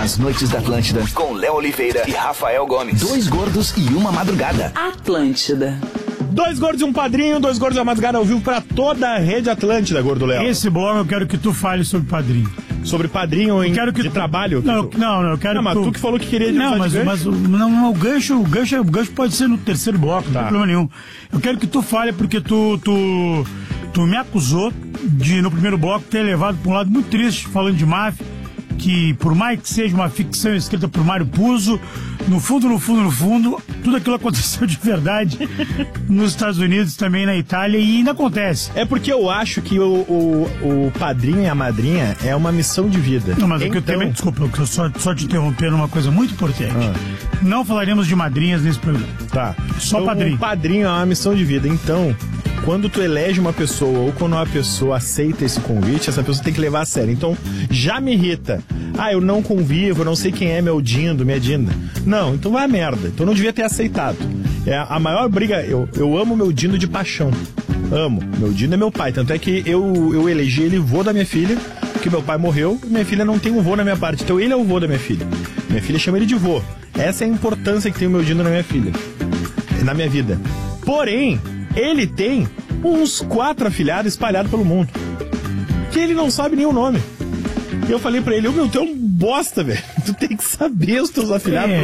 As Noites da Atlântida, com Léo Oliveira e Rafael Gomes. 2 gordos e uma madrugada. Atlântida. 2 gordos e um padrinho, 2 gordos e uma madrugada ao vivo pra toda a rede Atlântida, Gordo Léo. Esse bloco eu quero que tu fale sobre padrinho. Sobre padrinho de trabalho? Não, eu quero mas tu que falou que queria não, mas o gancho pode ser no terceiro bloco, não tem problema nenhum. Eu quero que tu fale porque tu me acusou de, no primeiro bloco, ter levado pra um lado muito triste, falando de máfia, que por mais que seja uma ficção escrita por Mário Puzo, no fundo, tudo aquilo aconteceu de verdade nos Estados Unidos, também na Itália, e ainda acontece. É porque eu acho que o padrinho e a madrinha é uma missão de vida. Não, mas então... desculpa, eu só te interromper numa coisa muito importante. Não falaremos de madrinhas nesse programa. Tá. Só então, padrinho. O padrinho é uma missão de vida, então... Quando tu elege uma pessoa ou quando uma pessoa aceita esse convite, essa pessoa tem que levar a sério. Então, já me irrita. Eu não convivo, eu não sei quem é meu dindo, minha dinda. Não, então vai a merda. Então não devia ter aceitado. É a maior briga. Eu amo meu dindo de paixão. Amo. Meu dindo é meu pai. Tanto é que eu elegi ele vô da minha filha, porque meu pai morreu e minha filha não tem um vô na minha parte. Então ele é o vô da minha filha. Minha filha chama ele de vô. Essa é a importância que tem o meu dindo na minha filha. Na minha vida. Porém... ele tem uns 4 afilhados espalhados pelo mundo. Que ele não sabe nem o nome. E eu falei pra ele, tu é um bosta, velho. Tu tem que saber os teus afilhados.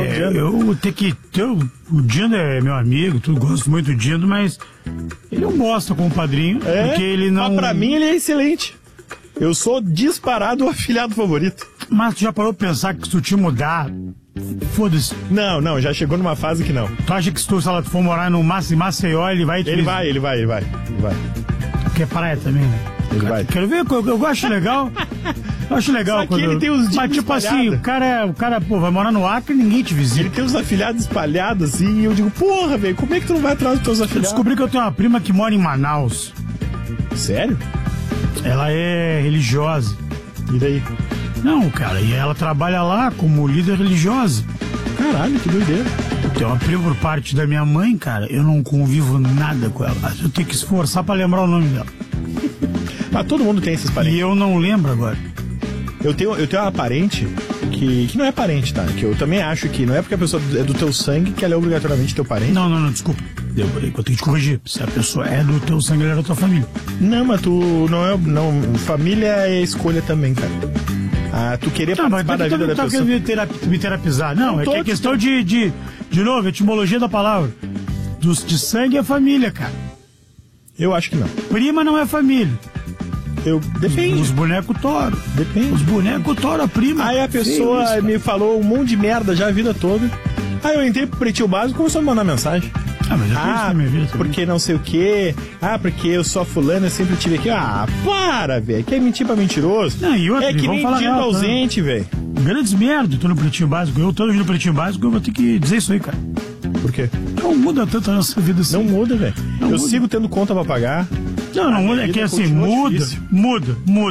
O Dindo é meu amigo, tu gosta muito do Dindo, mas ele é um bosta como padrinho. Porque ele não... Mas pra mim ele é excelente. Eu sou disparado o afilhado favorito. Mas tu já parou pra pensar que se tu te mudar... Foda-se. Não, já chegou numa fase que não. Tu acha que se tu for morar no Maceió, ele vai... Ele vai. Porque é praia também, né? Ele vai. Quero ver, eu acho legal. Eu acho legal. Só que ele tem os dias mas tipo assim, o cara, vai morar no Acre e ninguém te visita. Ele tem os afilhados espalhados assim, e eu digo, porra, velho, como é que tu não vai atrás dos teus afilhados? Eu descobri que eu tenho uma prima que mora em Manaus. Sério? Ela é religiosa. E daí? Não, cara, e ela trabalha lá como líder religiosa. Caralho, que doideira. Tem uma prima por parte da minha mãe, cara, eu não convivo nada com ela. Eu tenho que esforçar pra lembrar o nome dela. Mas todo mundo tem esses parentes. E eu não lembro agora. Eu tenho uma parente que não é parente, tá? Que eu também acho que não é porque a pessoa é do teu sangue que ela é obrigatoriamente teu parente. Não, desculpa. Eu tenho que te corrigir. Se a pessoa é do teu sangue, ela é da tua família. Não, mas tu não é... Não, família é escolha também, cara. Tu querer participar da vida da pessoa. Me terapizar. Não, é que é questão de novo, etimologia da palavra. De sangue é família, cara. Eu acho que não. Prima não é família. Depende. Os bonecos toram. Depende. Os bonecos toram a prima. Aí a pessoa me falou um monte de merda já a vida toda. Aí eu entrei pro Pretinho Básico e começou a me mandar mensagem. Mas eu tenho isso na minha vida também. Porque não sei o quê. Porque eu sou fulano, eu sempre tive aqui. Para, velho. Quer mentir pra mentiroso? Não, e outra, é que nem dindo ausente, velho. Grandes merda, tô no Pretinho Básico. Eu tô no Pretinho Básico, eu vou ter que dizer isso aí, cara. Por quê? Não muda tanto a nossa vida assim. Não muda, velho. Eu sigo tendo conta pra pagar. Não muda. É que assim, muda.